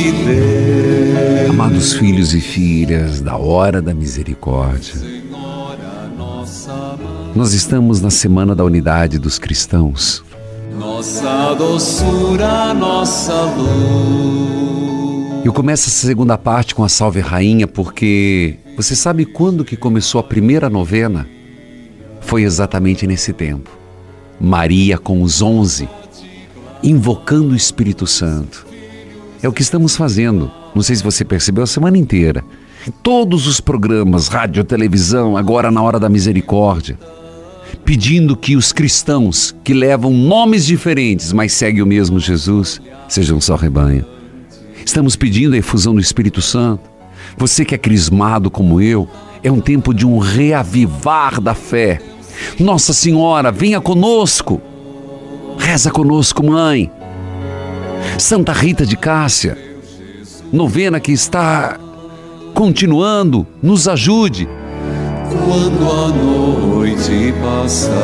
te dei. Amados filhos e filhas da Hora da Misericórdia, nós estamos na Semana da Unidade dos Cristãos. Nossa doçura, nossa luz. Eu começo essa segunda parte com a Salve Rainha porque você sabe quando que começou a primeira novena? Foi exatamente nesse tempo. Maria com os 11, invocando o Espírito Santo. É o que estamos fazendo. Não sei se você percebeu a semana inteira. Todos os programas, rádio, televisão, agora na Hora da Misericórdia, pedindo que os cristãos que levam nomes diferentes, mas seguem o mesmo Jesus, sejam só rebanho. Estamos pedindo a efusão do Espírito Santo. Você que é crismado como eu, é um tempo de um reavivar da fé. Nossa Senhora, venha conosco. Reza conosco, mãe. Santa Rita de Cássia, novena que está continuando, nos ajude. Quando a noite passar.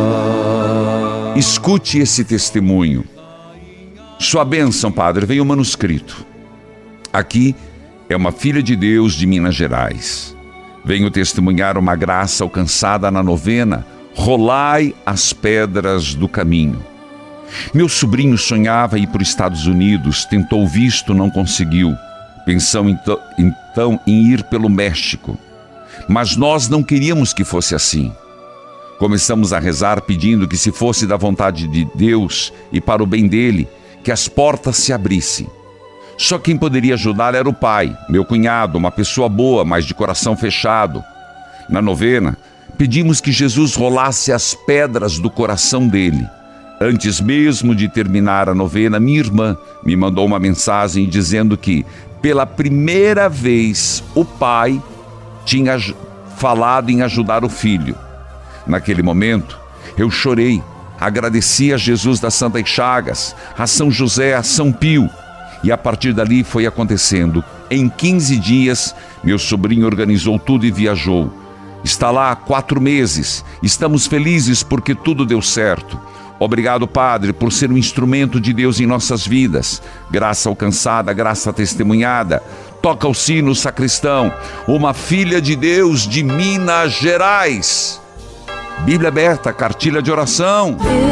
Escute esse testemunho. Sua bênção, Padre, vem o manuscrito. Aqui é uma filha de Deus de Minas Gerais. Venho testemunhar uma graça alcançada na novena Rolai as Pedras do Caminho. Meu sobrinho sonhava ir para os Estados Unidos, tentou visto, não conseguiu. Pensou então em ir pelo México. Mas nós não queríamos que fosse assim. Começamos a rezar pedindo que, se fosse da vontade de Deus e para o bem dele, que as portas se abrissem. Só quem poderia ajudar era o pai, meu cunhado, uma pessoa boa, mas de coração fechado. Na novena, pedimos que Jesus rolasse as pedras do coração dele. Antes mesmo de terminar a novena, minha irmã me mandou uma mensagem dizendo que, pela primeira vez, o pai tinha falado em ajudar o filho. Naquele momento, eu chorei, agradeci a Jesus das Santas Chagas, a São José, a São Pio. E a partir dali foi acontecendo. Em 15 dias, meu sobrinho organizou tudo e viajou. Está lá há 4 meses. Estamos felizes porque tudo deu certo. Obrigado, Padre, por ser um instrumento de Deus em nossas vidas. Graça alcançada, graça testemunhada. Toca o sino, sacristão. Uma filha de Deus de Minas Gerais. Bíblia aberta, cartilha de oração.